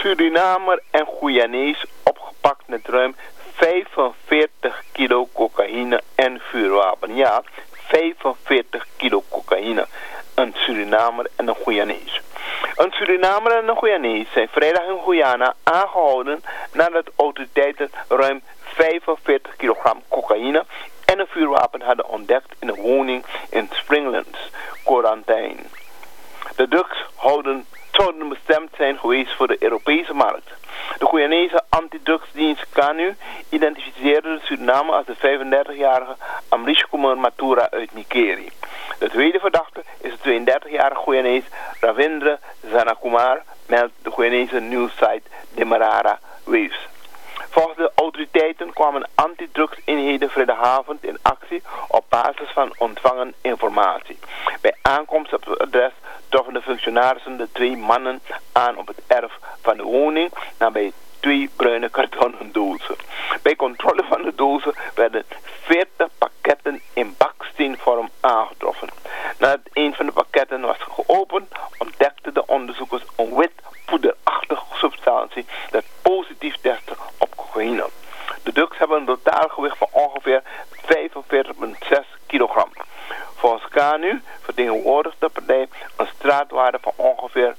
Surinamer en Guyanees opgepakt met ruim 45 kilo cocaïne en vuurwapen. Ja, 45 kilo cocaïne. Een Surinamer en een Guyanees. Een Surinamer en een Guyanees zijn vrijdag in Guyana aangehouden nadat autoriteiten ruim 45 kilogram cocaïne en een vuurwapen hadden ontdekt in een woning in Springlands, Quarantine. De drugs zouden bestemd zijn geweest voor de Europese markt. De Guyanese antidrugsdienst KANU identificeerde de Surinamer als de 35-jarige Amrish Kumar Mathura uit Nikeri. De tweede verdachte is de 32-jarige Guyanees Ravindra Zanakumar, meldt de Guyanese nieuwssite Demerara Waves. Volgens de autoriteiten kwamen antidrugseenheden vrijdagavond in actie op basis van ontvangen informatie. Bij aankomst op het adres troffen de functionarissen de 2 mannen aan op het erf van de woning nabij 2 bruine kartonnen dozen. Bij controle van de dozen werden 40 pakketten in baksteenvorm aangetroffen. Nadat een van de pakketten was geopend, ontdekten de onderzoekers een wit poederachtige substantie dat positief testte op cocaïne. De drugs hebben een totaalgewicht van ongeveer 45,6 kilogram. Volgens KANU vertegenwoordigt de partij een straatwaarde van ongeveer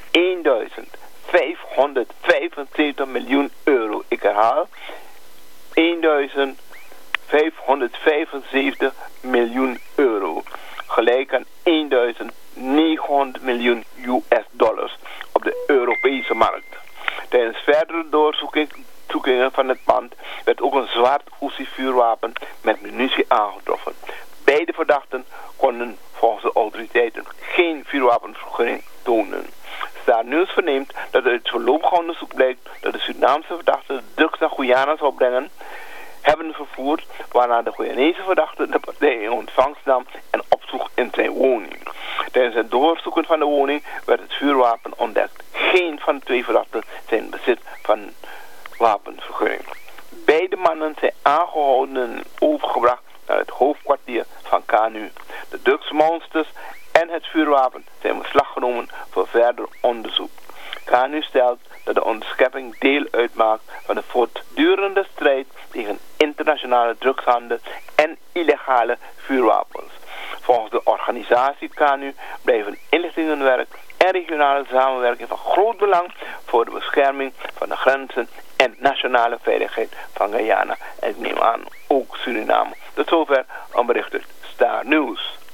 1.575 miljoen euro. Ik herhaal, 1.575 miljoen euro. Gelijk aan 1.900 miljoen US-dollars op de Europese markt. Tijdens verdere doorzoekingen van het pand werd ook een zwart Uzi vuurwapen met munitie aangetroffen. Beide verdachten konden volgens de autoriteiten geen vuurwapenvergunning tonen. Star News verneemt dat uit voorlopig onderzoek blijkt dat de Surinaamse verdachte de drugs naar Guyana zou brengen, hebben vervoerd, waarna de Guyanese verdachte de partij in ontvangst nam en opzocht in zijn woning. Tijdens het doorzoeken van de woning werd het vuurwapen ontdekt. Geen van de 2 verdachten zijn in bezit van wapenvergunning. Beide mannen zijn aangehouden en overgebracht naar het hoofdkwartier van KANU. De drugsmonsters en het vuurwapen zijn in beslag genomen voor verder onderzoek. KANU stelt dat de onderschepping deel uitmaakt van de voortdurende strijd tegen internationale drugshandel en illegale vuurwapens. Volgens de organisatie KANU blijven inlichtingenwerk en regionale samenwerking van groot belang voor de bescherming van de grenzen en nationale veiligheid van Guyana. En ik neem aan ook Suriname. Tot zover een bericht uit Star News.